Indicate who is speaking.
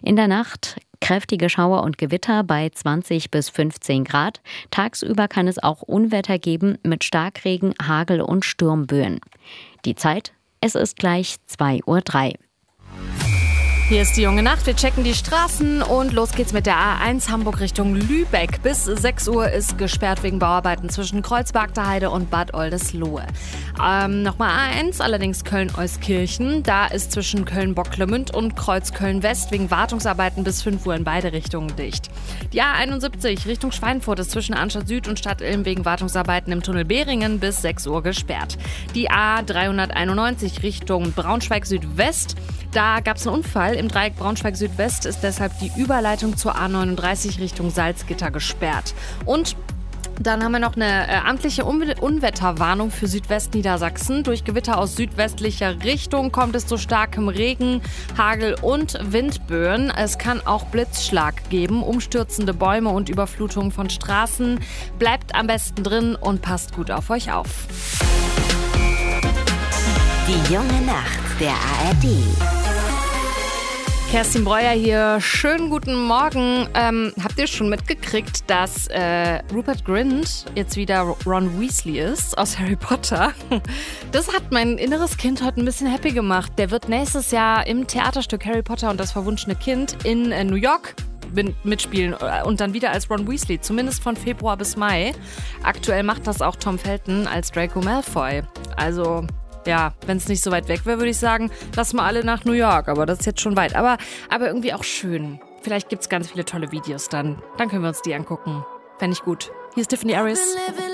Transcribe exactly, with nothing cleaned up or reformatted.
Speaker 1: In der Nacht kräftige Schauer und Gewitter bei zwanzig bis fünfzehn Grad. Tagsüber kann es auch Unwetter geben mit Starkregen, Hagel und Sturmböen. Die Zeit? Es ist gleich zwei Uhr drei.
Speaker 2: Hier ist die junge Nacht. Wir checken die Straßen und los geht's mit der A eins Hamburg Richtung Lübeck. Bis sechs Uhr ist gesperrt wegen Bauarbeiten zwischen Kreuzberger Heide und Bad Oldesloe. Ähm, nochmal A eins, allerdings Köln-Euskirchen. Da ist zwischen Köln-Bocklemünd und Kreuz-Köln-West wegen Wartungsarbeiten bis fünf Uhr in beide Richtungen dicht. Die A einundsiebzig Richtung Schweinfurt ist zwischen Arnstadt Süd und Stadt Ilm wegen Wartungsarbeiten im Tunnel Behringen bis sechs Uhr gesperrt. Die A dreihunderteinundneunzig Richtung Braunschweig-Südwest. Da gab es einen Unfall. Im Dreieck Braunschweig-Südwest ist deshalb die Überleitung zur A neununddreißig Richtung Salzgitter gesperrt. Und dann haben wir noch eine äh, amtliche Un- Unwetterwarnung für Südwestniedersachsen. Durch Gewitter aus südwestlicher Richtung kommt es zu starkem Regen, Hagel und Windböen. Es kann auch Blitzschlag geben, umstürzende Bäume und Überflutungen von Straßen. Bleibt am besten drin und passt gut auf euch auf.
Speaker 3: Die junge Nacht der A R D.
Speaker 2: Kerstin Breuer hier. Schönen guten Morgen. Ähm, habt ihr schon mitgekriegt, dass äh, Rupert Grint jetzt wieder Ron Weasley ist aus Harry Potter? Das hat mein inneres Kind heute ein bisschen happy gemacht. Der wird nächstes Jahr im Theaterstück Harry Potter und das verwunschene Kind in äh, New York mitspielen und dann wieder als Ron Weasley, zumindest von Februar bis Mai. Aktuell macht das auch Tom Felton als Draco Malfoy. Also ja, wenn es nicht so weit weg wäre, würde ich sagen, lass mal alle nach New York. Aber das ist jetzt schon weit. Aber, aber irgendwie auch schön. Vielleicht gibt es ganz viele tolle Videos dann. Dann können wir uns die angucken. Fände ich gut. Hier ist Tiffany Aris.